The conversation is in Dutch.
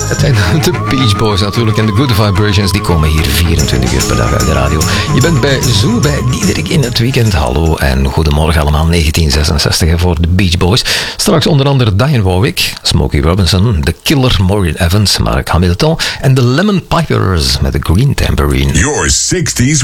Het zijn de Beach Boys natuurlijk en de Good Vibrations, die komen hier 24 uur per dag uit de radio. Je bent bij Zoo, bij Diederik in het weekend. Hallo en goedemorgen allemaal, 1966 voor de Beach Boys. Straks onder andere Diane Warwick, Smokey Robinson, The Killer, Maureen Evans, Mark Hamilton en de Lemon Pipers met de Green Tambourine. Your 60s